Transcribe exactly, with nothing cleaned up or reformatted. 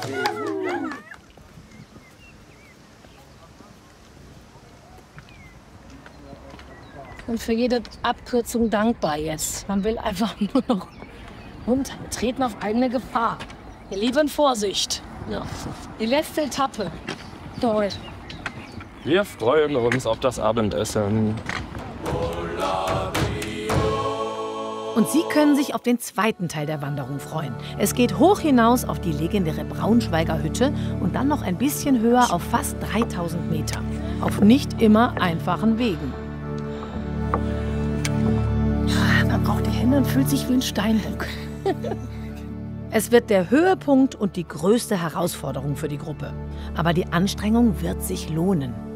Und für jede Abkürzung dankbar jetzt. Man will einfach nur noch runter. Wir treten auf eigene Gefahr. Wir lieben Vorsicht. Ja. Die letzte Etappe. Toll. Wir freuen uns auf das Abendessen. Und Sie können sich auf den zweiten Teil der Wanderung freuen. Es geht hoch hinaus auf die legendäre Braunschweiger Hütte und dann noch ein bisschen höher auf fast dreitausend Meter. Auf nicht immer einfachen Wegen. Man braucht die Hände und fühlt sich wie ein Steinbock. Es wird der Höhepunkt und die größte Herausforderung für die Gruppe. Aber die Anstrengung wird sich lohnen.